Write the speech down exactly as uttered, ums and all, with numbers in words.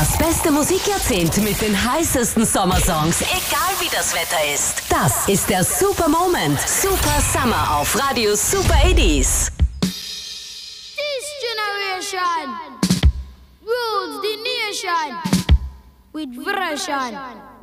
Das beste Musikjahrzehnt mit den heißesten Sommersongs, egal wie das Wetter ist. Das ist der Super Moment. Super Summer auf Radio Super achtziger. This generation rules the nation with version.